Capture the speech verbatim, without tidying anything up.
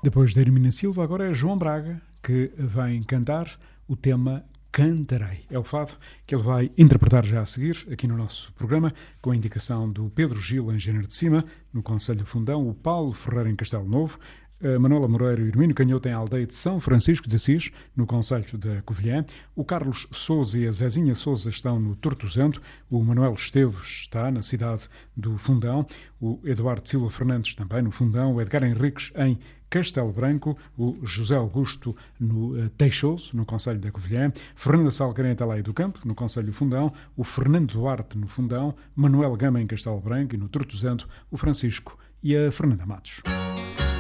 Depois da Hermínia Silva, agora é João Braga, que vem cantar o tema Cantarei. É o fado que ele vai interpretar já a seguir, aqui no nosso programa, com a indicação do Pedro Gil, em Género de Cima, no Conselho de Fundão, o Paulo Ferreira, em Castelo Novo, a Manuela Moreira e o Hermínio Canhoto em Aldeia de São Francisco de Assis, no Concelho da Covilhã. O Carlos Sousa e a Zezinha Sousa estão no Tortozento. O Manuel Esteves está na cidade do Fundão. O Eduardo Silva Fernandes também no Fundão. O Edgar Henriques em Castelo Branco. O José Augusto no uh, Teixoso, no Concelho da Covilhã. Fernanda Salgueira em Talaia do Campo, no Concelho do Fundão. O Fernando Duarte no Fundão. Manuel Gama em Castelo Branco e no Tortozento o Francisco e a Fernanda Matos.